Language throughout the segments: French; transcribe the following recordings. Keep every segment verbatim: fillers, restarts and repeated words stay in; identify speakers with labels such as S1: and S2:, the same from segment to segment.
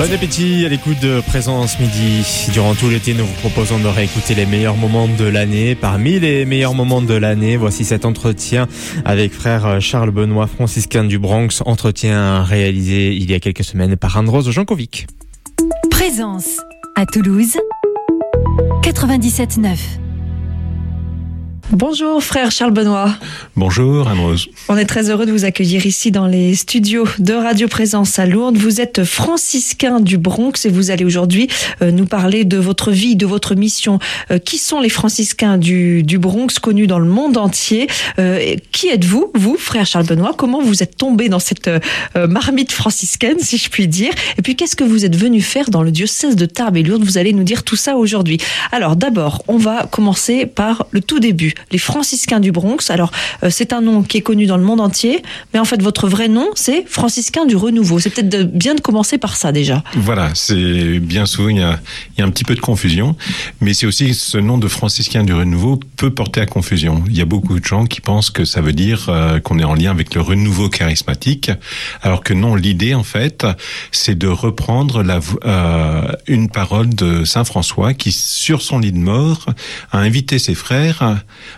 S1: Bon appétit à l'écoute de Présence Midi. Durant tout l'été, nous vous proposons de réécouter les meilleurs moments de l'année. Parmi les meilleurs moments de l'année, voici cet entretien avec frère Charles Benoît, franciscain du Bronx. Entretien réalisé il y a quelques semaines par Anne-Rose Jankovic.
S2: Présence à Toulouse, quatre-vingt-dix-sept neuf.
S3: Bonjour frère Charles Benoît.
S4: Bonjour Anne-Rose.
S3: On est très heureux de vous accueillir ici dans les studios de Radio Présence à Lourdes. Vous êtes franciscain du Bronx et vous allez aujourd'hui euh, nous parler de votre vie, de votre mission. Euh, qui sont les franciscains du, du Bronx connus dans le monde entier? euh, Qui êtes-vous, vous, frère Charles Benoît? Comment vous êtes tombé dans cette euh, marmite franciscaine, si je puis dire? Et puis qu'est-ce que vous êtes venu faire dans le diocèse de Tarbes et Lourdes? Vous allez nous dire tout ça aujourd'hui. Alors d'abord, on va commencer par le tout début. Les franciscains du Bronx. Alors, euh, c'est un nom qui est connu dans le monde entier, mais en fait, votre vrai nom, c'est franciscain du Renouveau. C'est peut-être de, bien de commencer par ça, déjà.
S4: Voilà, c'est bien souvent, il y a, il y a un petit peu de confusion, mais c'est aussi ce nom de franciscain du Renouveau peut porter à confusion. Il y a beaucoup de gens qui pensent que ça veut dire euh, qu'on est en lien avec le renouveau charismatique, alors que non, l'idée, en fait, c'est de reprendre la, euh, une parole de Saint François qui, sur son lit de mort, a invité ses frères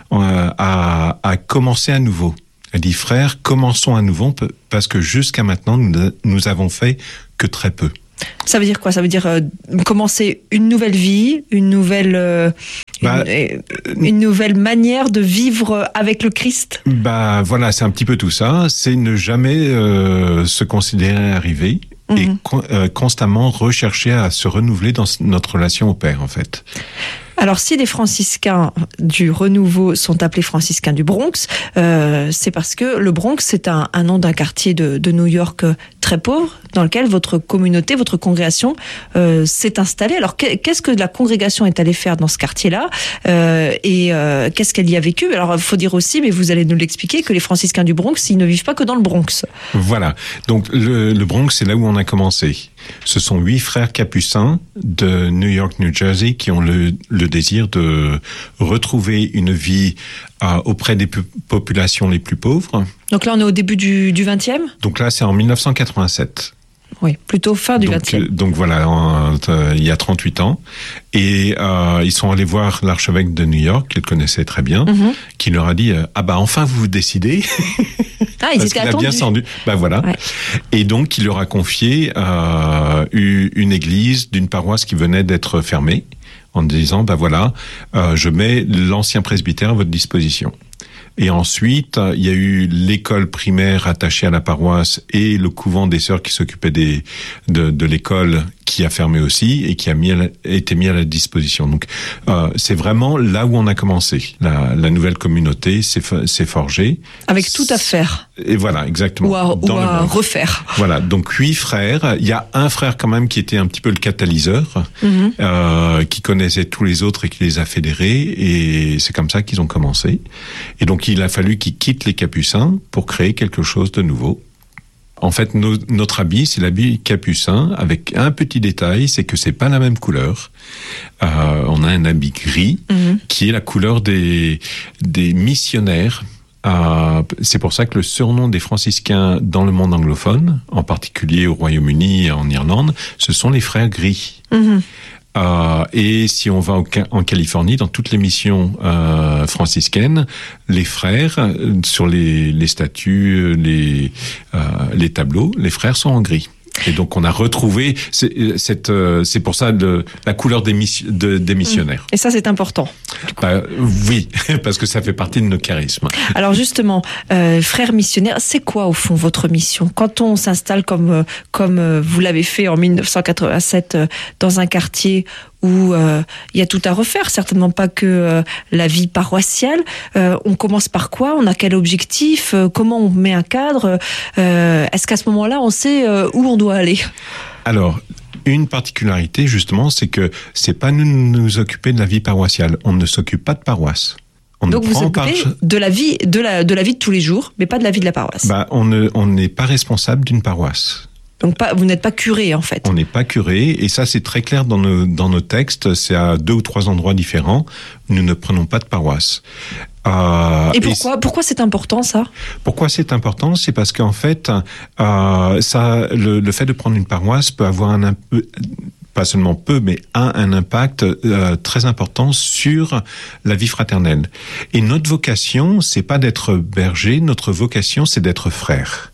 S4: À, à commencer à nouveau. Elle dit, frères, commençons à nouveau, parce que jusqu'à maintenant, nous, nous avons fait que très peu.
S3: Ça veut dire quoi? Ça veut dire euh, commencer une nouvelle vie, une nouvelle, euh, bah, une, une nouvelle manière de vivre avec le Christ? Bah
S4: voilà, c'est un petit peu tout ça. C'est ne jamais euh, se considérer arrivé. Mm-hmm. Et con, euh, constamment rechercher à se renouveler dans notre relation au Père, en fait.
S3: Alors, si les franciscains du Renouveau sont appelés franciscains du Bronx, euh, c'est parce que le Bronx, c'est un, un nom d'un quartier de, de New York très pauvre, dans lequel votre communauté, votre congrégation euh, s'est installée. Alors, qu'est-ce que la congrégation est allée faire dans ce quartier-là euh, et euh, qu'est-ce qu'elle y a vécu? Alors, il faut dire aussi, mais vous allez nous l'expliquer, que les franciscains du Bronx, ils ne vivent pas que dans le Bronx.
S4: Voilà. Donc, le, le Bronx, c'est là où on a commencé. Ce sont huit frères capucins de New York, New Jersey, qui ont le, le désir de retrouver une vie euh, auprès des populations les plus pauvres.
S3: Donc là, on est au début du, du vingtième?
S4: Donc là, c'est en dix-neuf cent quatre-vingt-sept.
S3: Oui, plutôt fin du vingtième.
S4: Donc, donc voilà, en, euh, il y a trente-huit ans. Et euh, ils sont allés voir l'archevêque de New York, qu'ils connaissaient très bien, mm-hmm. qui leur a dit euh, « Ah bah enfin vous vous décidez !»
S3: Ah, ils étaient attendus.
S4: Bien sendu. Bah voilà. Ouais. Et donc, il leur a confié euh, une église d'une paroisse qui venait d'être fermée, en disant « Bah voilà, euh, je mets l'ancien presbytère à votre disposition. » Et ensuite, il y a eu l'école primaire attachée à la paroisse et le couvent des sœurs qui s'occupait des, de, de l'école qui a fermé aussi et qui a mis à la, été mis à la disposition. Donc, euh, c'est vraiment là où on a commencé. La, la nouvelle communauté s'est, s'est forgée.
S3: Avec tout à faire.
S4: Et voilà, exactement.
S3: Ou à, ou à refaire.
S4: Voilà, donc huit frères. Il y a un frère quand même qui était un petit peu le catalyseur, mm-hmm. euh, qui connaissait tous les autres et qui les a fédérés. Et c'est comme ça qu'ils ont commencé. Et donc, il a fallu qu'ils quittent les capucins pour créer quelque chose de nouveau. En fait, no, notre habit, c'est l'habit capucin, avec un petit détail, c'est que c'est pas la même couleur. Euh, on a un habit gris, mmh. qui est la couleur des, des missionnaires. Euh, c'est pour ça que le surnom des franciscains dans le monde anglophone, en particulier au Royaume-Uni et en Irlande, ce sont les frères gris. Mmh. Euh, et si on va au, en Californie, dans toutes les missions euh, franciscaines, les frères, sur les, les statues, les, euh, les tableaux, les frères sont en gris. Et donc on a retrouvé c'est, cette, c'est pour ça de, la couleur des, mission, de, des missionnaires.
S3: Et ça c'est important.
S4: Bah, oui, parce que ça fait partie de nos charismes.
S3: Alors justement, euh, frères missionnaires, c'est quoi au fond votre mission? Quand on s'installe comme comme vous l'avez fait en dix-neuf cent quatre-vingt-sept dans un quartier où euh, il y a tout à refaire, certainement pas que euh, la vie paroissiale. Euh, on commence par quoi? On a quel objectif? euh, Comment on met un cadre? euh, Est-ce qu'à ce moment-là, on sait euh, où on doit aller?
S4: Alors, une particularité, justement, c'est que c'est pas nous nous occuper de la vie paroissiale. On ne s'occupe pas de paroisse. On
S3: Donc vous vous occupez par... de la vie, de la de la vie de tous les jours, mais pas de la vie de la paroisse.
S4: Bah, on ne on n'est pas responsable d'une paroisse.
S3: Donc pas, vous n'êtes pas curé en fait.
S4: On n'est pas curé, et ça c'est très clair dans nos, dans nos textes, c'est à deux ou trois endroits différents, nous ne prenons pas de paroisse.
S3: Euh, et pourquoi, et pourquoi c'est important ça ?
S4: Pourquoi c'est important ? C'est parce qu'en fait, euh, ça, le, le fait de prendre une paroisse peut avoir un, un peu, pas seulement peu, mais a un impact euh, très important sur la vie fraternelle. Et notre vocation, c'est pas d'être berger, notre vocation, c'est d'être frère.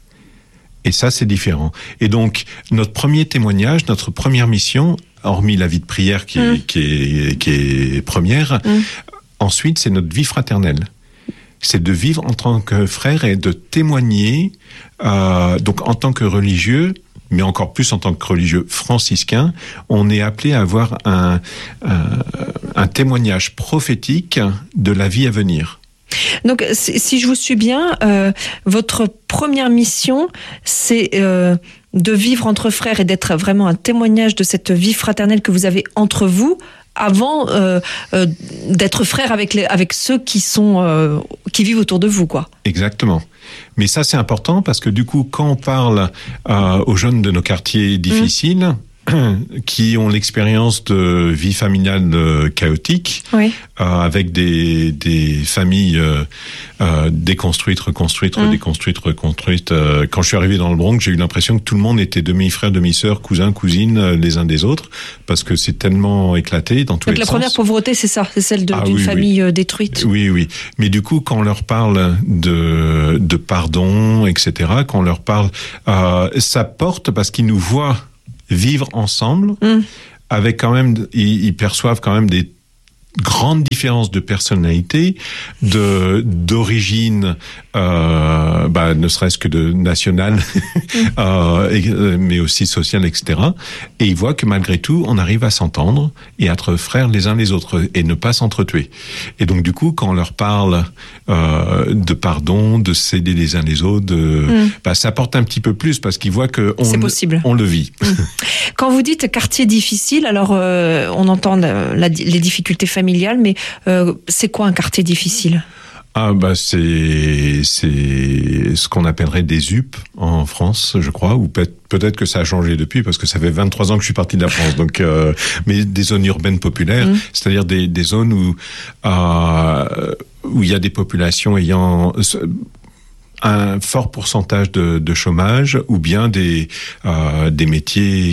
S4: Et ça, c'est différent. Et donc, notre premier témoignage, notre première mission, hormis la vie de prière qui est, mmh. qui est, qui est première, mmh. ensuite, c'est notre vie fraternelle. C'est de vivre en tant que frère et de témoigner, euh, donc en tant que religieux, mais encore plus en tant que religieux franciscain, on est appelé à avoir un, un, un témoignage prophétique de la vie à venir.
S3: Donc, si je vous suis bien, euh, votre première mission, c'est euh, de vivre entre frères et d'être vraiment un témoignage de cette vie fraternelle que vous avez entre vous, avant euh, euh, d'être frère avec les, avec ceux qui sont euh, qui vivent autour de vous, quoi.
S4: Exactement. Mais ça, c'est important parce que du coup, quand on parle euh, aux jeunes de nos quartiers difficiles, mmh. qui ont l'expérience de vie familiale euh, chaotique, oui. euh, avec des, des familles euh, euh, déconstruites, reconstruites, mmh. déconstruites, reconstruites. Euh, quand je suis arrivé dans le Bronx, j'ai eu l'impression que tout le monde était demi-frère, demi-sœur, cousin, cousine, euh, les uns des autres, parce que c'est tellement éclaté dans tous
S3: Donc
S4: les
S3: la
S4: sens.
S3: Première pauvreté, c'est ça, c'est celle de, ah, d'une oui, famille oui. détruite.
S4: Oui, oui. Mais du coup, quand on leur parle de, de pardon, et cetera, quand on leur parle, euh, ça porte parce qu'ils nous voient vivre ensemble, mmh. avec quand même, ils, ils perçoivent quand même des grandes différences de personnalité, de d'origine, euh, bah, ne serait-ce que de nationale, mmh. euh, et, mais aussi sociale, et cetera. Et ils voient que malgré tout, on arrive à s'entendre et à être frères les uns les autres et ne pas s'entretuer. Et donc du coup, quand on leur parle euh, de pardon, de s'aider les uns les autres, de, mmh. bah, ça apporte un petit peu plus parce qu'ils voient que on, on le vit.
S3: Mmh. Quand vous dites quartier difficile, alors euh, on entend la, la, les difficultés familiales, mais euh, c'est quoi un quartier difficile ?
S4: Ah bah c'est c'est ce qu'on appellerait des U P en France, je crois, ou peut- peut-être que ça a changé depuis parce que ça fait vingt-trois ans que je suis parti de la France. Donc, euh, mais des zones urbaines populaires, mmh. c'est-à-dire des des zones où euh, où il y a des populations ayant un fort pourcentage de, de chômage ou bien des euh, des métiers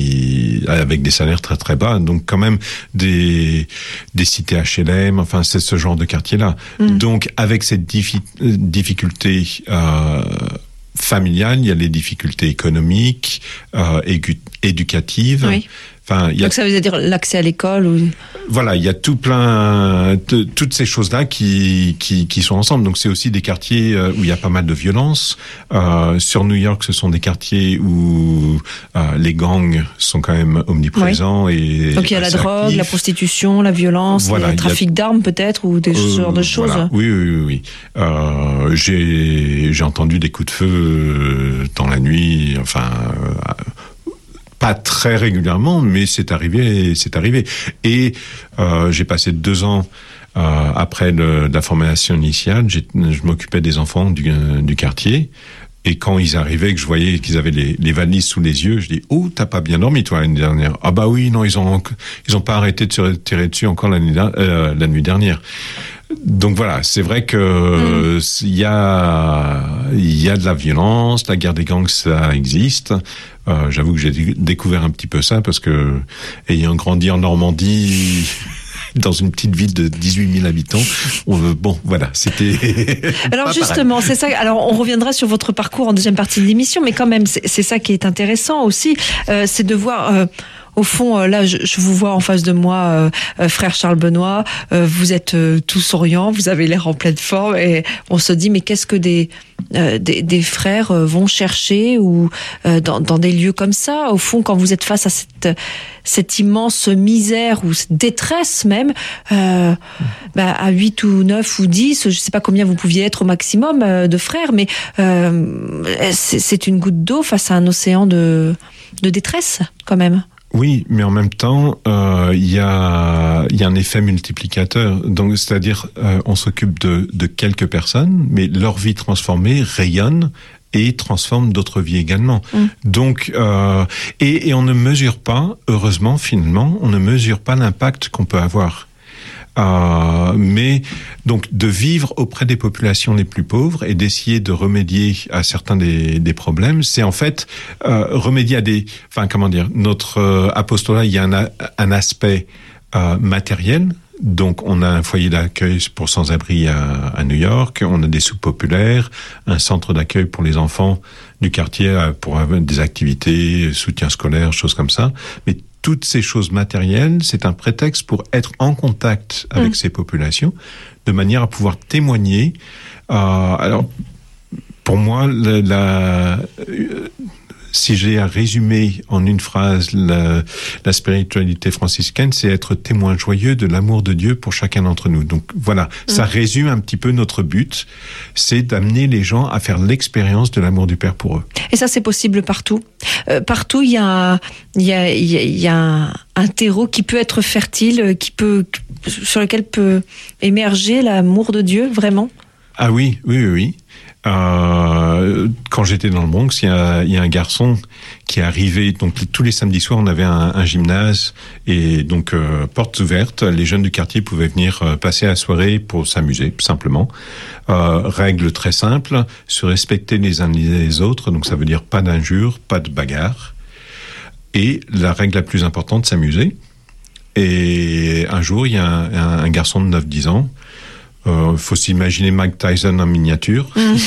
S4: qui avec des salaires très très bas, donc quand même des des cités H L M, enfin c'est ce genre de quartier là. Mmh. Donc avec cette diffi- difficulté euh, familiale, il y a les difficultés économiques, euh, égu- éducatives.
S3: Oui.
S4: Enfin, il y a...
S3: Donc ça veut dire l'accès à l'école ou...
S4: Voilà, il y a tout plein, de, toutes ces choses-là qui, qui, qui sont ensemble. Donc c'est aussi des quartiers où il y a pas mal de violence. Euh, sur New York, ce sont des quartiers où euh, les gangs sont quand même omniprésents. Oui. Et
S3: donc il y a la drogue, actifs. La prostitution, la violence, voilà, le trafic a... d'armes peut-être, ou des euh, genres de choses.
S4: Voilà. Oui, oui, oui. oui. Euh, j'ai, j'ai entendu des coups de feu dans la nuit, enfin... Euh, pas très régulièrement, mais c'est arrivé, c'est arrivé. Et euh, j'ai passé deux ans euh, après le, la formation initiale, j'ai, je m'occupais des enfants du, du quartier. Et quand ils arrivaient, que je voyais qu'ils avaient les, les valises sous les yeux, je dis oh t'as pas bien dormi toi l'année dernière. Ah bah oui non ils ont ils ont pas arrêté de se tirer dessus encore l'année euh, la nuit dernière. Donc voilà, c'est vrai que il mmh. y a il y a de la violence, la guerre des gangs ça existe. Euh, j'avoue que j'ai découvert un petit peu ça parce que ayant grandi en Normandie dans une petite ville de dix-huit mille habitants, on, bon voilà, c'était.
S3: Alors justement, pareil. C'est ça. Alors on reviendra sur votre parcours en deuxième partie de l'émission, mais quand même c'est, c'est ça qui est intéressant aussi, euh, c'est de voir. Euh, Au fond, là, je, je vous vois en face de moi, euh, euh, frère Charles Benoît. Euh, vous êtes euh, tout souriant, vous avez l'air en pleine forme, et on se dit mais qu'est-ce que des euh, des, des frères euh, vont chercher ou euh, dans, dans des lieux comme ça. Au fond, quand vous êtes face à cette cette immense misère ou cette détresse même, euh, bah, à huit ou neuf ou dix, je sais pas combien vous pouviez être au maximum euh, de frères, mais euh, c'est, c'est une goutte d'eau face à un océan de de détresse quand même.
S4: Oui, mais en même temps, euh, il y a il y a un effet multiplicateur. Donc, c'est-à-dire, euh, on s'occupe de de quelques personnes, mais leur vie transformée rayonne et transforme d'autres vies également. Mmh. Donc, euh, et, et on ne mesure pas, heureusement, finalement, on ne mesure pas l'impact qu'on peut avoir. Euh, mais donc de vivre auprès des populations les plus pauvres et d'essayer de remédier à certains des, des problèmes, c'est en fait euh, remédier à des, enfin comment dire, notre euh, apostolat, il y a un, un aspect euh, matériel. Donc, on a un foyer d'accueil pour sans-abri à, à New York, on a des soupes populaires, un centre d'accueil pour les enfants du quartier pour avoir des activités, soutien scolaire, choses comme ça. Mais toutes ces choses matérielles, c'est un prétexte pour être en contact avec mmh. ces populations, de manière à pouvoir témoigner. Euh, alors, pour moi, la... la euh, si j'ai à résumer en une phrase la, la spiritualité franciscaine, c'est être témoin joyeux de l'amour de Dieu pour chacun d'entre nous. Donc voilà, mmh. ça résume un petit peu notre but, c'est d'amener les gens à faire l'expérience de l'amour du Père pour eux.
S3: Et ça, c'est possible partout. Euh, partout, il y a, il y a, il y a, il y a un, un terreau qui peut être fertile, qui peut, sur lequel peut émerger l'amour de Dieu, vraiment.
S4: Ah oui, oui, oui, oui. Euh, quand j'étais dans le Bronx, il y a, il y a un garçon qui est arrivé. Donc tous les samedis soirs, on avait un, un gymnase et donc euh, portes ouvertes. Les jeunes du quartier pouvaient venir euh, passer la soirée pour s'amuser, simplement. Euh, règle très simple, se respecter les uns les autres. Donc ça veut dire pas d'injures, pas de bagarres. Et la règle la plus importante, s'amuser. Et un jour, il y a un, un, un garçon de neuf dix ans. Il euh, faut s'imaginer Mike Tyson en miniature.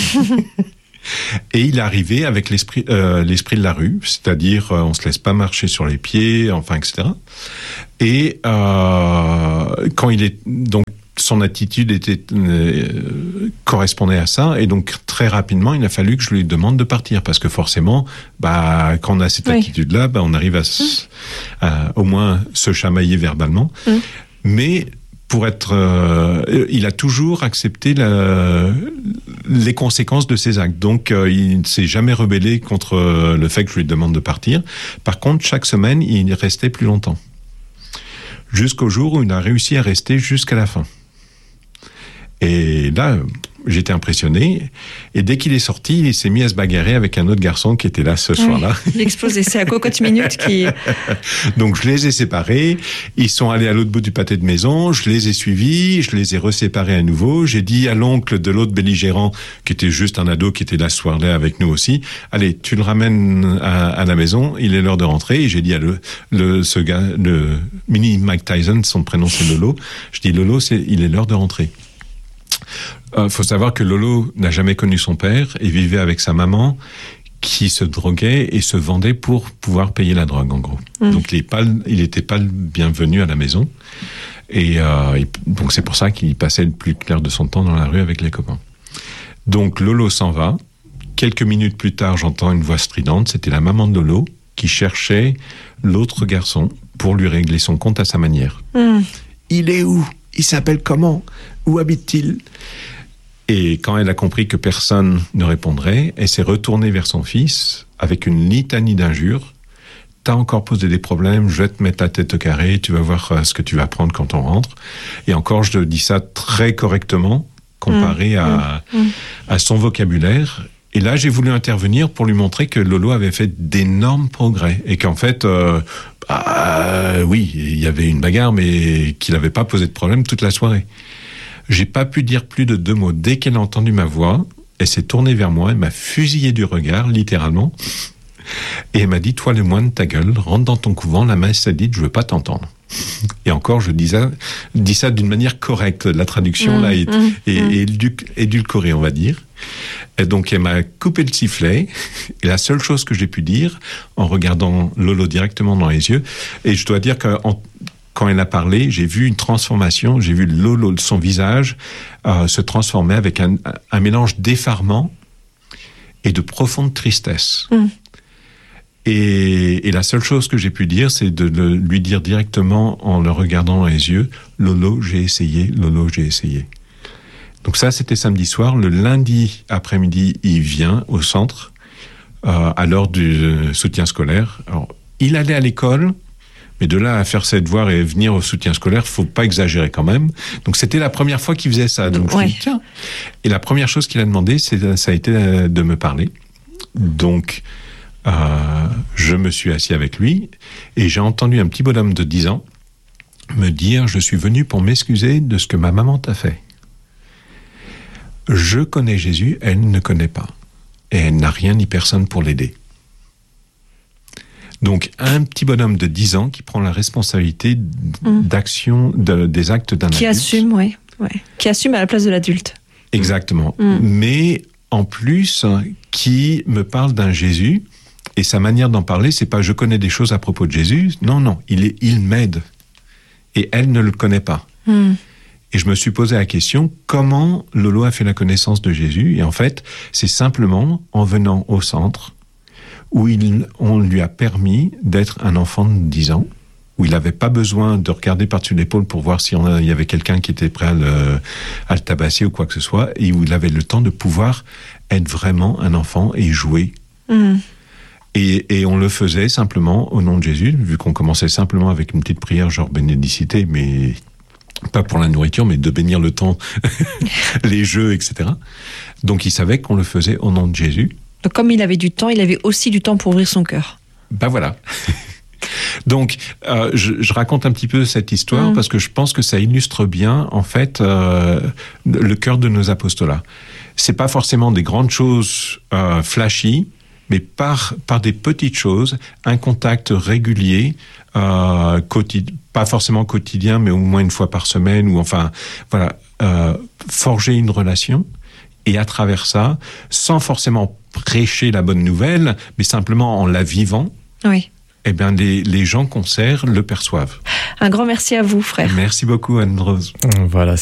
S4: Et il est arrivé avec l'esprit, euh, l'esprit de la rue, c'est-à-dire euh, on se laisse pas marcher sur les pieds, enfin, et cetera. Et euh, quand il est donc son attitude était euh, correspondait à ça, et donc très rapidement il a fallu que je lui demande de partir parce que forcément, bah quand on a cette oui. attitude-là, bah on arrive à, s- à au moins se chamailler verbalement, mmh. mais pour être, euh, il a toujours accepté la, les conséquences de ses actes. Donc, euh, il ne s'est jamais rebellé contre euh, le fait que je lui demande de partir. Par contre, chaque semaine, il restait plus longtemps. Jusqu'au jour où il a réussi à rester jusqu'à la fin. Et là, j'étais impressionné. Et dès qu'il est sorti, il s'est mis à se bagarrer avec un autre garçon qui était là ce soir-là.
S3: Oui, l'explosé, c'est à Cocotte Minute qui...
S4: Donc, je les ai séparés. Ils sont allés à l'autre bout du pâté de maison. Je les ai suivis. Je les ai reséparés à nouveau. J'ai dit à l'oncle de l'autre belligérant, qui était juste un ado, qui était là ce soir-là avec nous aussi, allez, tu le ramènes à, à la maison. Il est l'heure de rentrer. Et j'ai dit à le, le, ce gars, le mini Mike Tyson, son prénom c'est Lolo. Je dis, Lolo, c'est, il est l'heure de rentrer. Il euh, faut savoir que Lolo n'a jamais connu son père et vivait avec sa maman qui se droguait et se vendait pour pouvoir payer la drogue, en gros. Mmh. Donc, il n'était pas le bienvenu à la maison. Et, euh, et donc, c'est pour ça qu'il passait le plus clair de son temps dans la rue avec les copains. Donc, Lolo s'en va. Quelques minutes plus tard, j'entends une voix stridente. C'était la maman de Lolo qui cherchait l'autre garçon pour lui régler son compte à sa manière. Mmh. Il est où ? Il s'appelle comment ? Où habite-t-il ? Et quand elle a compris que personne ne répondrait, elle s'est retournée vers son fils avec une litanie d'injures. T'as encore posé des problèmes, je vais te mettre la tête au carré, tu vas voir ce que tu vas prendre quand on rentre. Et encore, je dis ça très correctement, comparé mmh, à, mmh. à son vocabulaire. Et là, j'ai voulu intervenir pour lui montrer que Lolo avait fait d'énormes progrès. Et qu'en fait, euh, bah, oui, il y avait une bagarre, mais qu'il n'avait pas posé de problème toute la soirée. J'ai pas pu dire plus de deux mots. Dès qu'elle a entendu ma voix, elle s'est tournée vers moi, elle m'a fusillé du regard, littéralement. Et elle m'a dit, toi le moine, ta gueule, rentre dans ton couvent, la messe a dit, je veux pas t'entendre. Et encore, je dis ça, dis ça d'une manière correcte. La traduction, mmh, là, est, mmh, est, mmh. est édulcorée, on va dire. Et donc, elle m'a coupé le sifflet. Et la seule chose que j'ai pu dire, en regardant Lolo directement dans les yeux, et je dois dire que en, quand elle a parlé, j'ai vu une transformation. J'ai vu Lolo, son visage, euh, se transformer avec un, un mélange d'effarement et de profonde tristesse. Mmh. Et, et la seule chose que j'ai pu dire, c'est de le, lui dire directement en le regardant dans les yeux, Lolo, j'ai essayé, Lolo, j'ai essayé. Donc ça, c'était samedi soir. Le lundi après-midi, il vient au centre euh, à l'heure du soutien scolaire. Alors, il allait à l'école, mais de là à faire ses devoirs et venir au soutien scolaire, faut pas exagérer quand même. Donc c'était la première fois qu'il faisait ça. Donc ouais. je lui dis, tiens. Et la première chose qu'il a demandé, c'est, ça a été de me parler. Donc, euh, je me suis assis avec lui et j'ai entendu un petit bonhomme de dix ans me dire « Je suis venu pour m'excuser de ce que ma maman t'a fait. Je connais Jésus, elle ne connaît pas. Et elle n'a rien ni personne pour l'aider. » Donc, un petit bonhomme de dix ans qui prend la responsabilité mmh. d'action, de, des actes d'un
S3: qui
S4: adulte.
S3: Qui assume, oui. Ouais. Qui assume à la place de l'adulte.
S4: Exactement.
S3: Mmh.
S4: Mais en plus, qui me parle d'un Jésus, et sa manière d'en parler, c'est pas « je connais des choses à propos de Jésus ». Non, non, il, est, il m'aide. Et elle ne le connaît pas. Mmh. Et je me suis posé la question, comment Lolo a fait la connaissance de Jésus ? Et en fait, c'est simplement en venant au centre, où il, on lui a permis d'être un enfant de dix ans, où il n'avait pas besoin de regarder par-dessus l'épaule pour voir s'il y avait quelqu'un qui était prêt à le, à le tabasser ou quoi que ce soit, et où il avait le temps de pouvoir être vraiment un enfant et jouer. Mmh. Et, et on le faisait simplement au nom de Jésus, vu qu'on commençait simplement avec une petite prière genre bénédicité, mais pas pour la nourriture, mais de bénir le temps, les jeux, et cetera. Donc il savait qu'on le faisait au nom de Jésus.
S3: Donc comme il avait du temps, il avait aussi du temps pour ouvrir son cœur.
S4: Ben voilà. Donc, euh, je, je raconte un petit peu cette histoire mmh. parce que je pense que ça illustre bien, en fait, euh, le cœur de nos apostolats. C'est pas forcément des grandes choses euh, flashy, mais par, par des petites choses, un contact régulier, euh, quotidien, pas forcément quotidien, mais au moins une fois par semaine, ou enfin, voilà, euh, forger une relation, et à travers ça, sans forcément prêcher la bonne nouvelle, mais simplement en la vivant,
S3: oui.
S4: eh bien, les, les gens qu'on sert le perçoivent.
S3: Un grand merci à vous, frère.
S4: Merci beaucoup, Anne-Rose.
S1: Voilà.